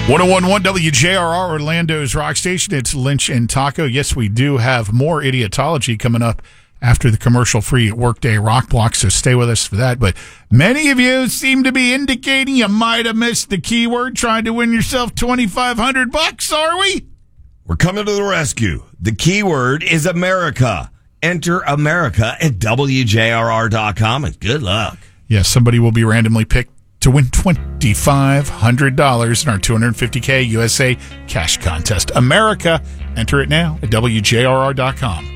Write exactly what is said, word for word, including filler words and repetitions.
one oh one point one W J R R, Orlando's rock station. It's Lynch and Taco. Yes, we do have more Idiotology coming up after the commercial-free Workday Rock Block, so stay with us for that. But many of you seem to be indicating you might have missed the keyword trying to win yourself twenty-five hundred bucks, are we? We're coming to the rescue. The keyword is America. Enter America at W J R R dot com, and good luck. Yes, somebody will be randomly picked to win twenty-five hundred dollars in our two hundred fifty K U S A cash contest. America, enter it now at W J R R dot com.